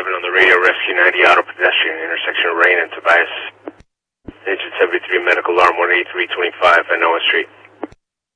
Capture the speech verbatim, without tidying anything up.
seven on the radio, Rescue ninety, auto pedestrian, intersection of Rain and Tobias. Engine seventy-three, medical alarm one eight three two five, Enola Street.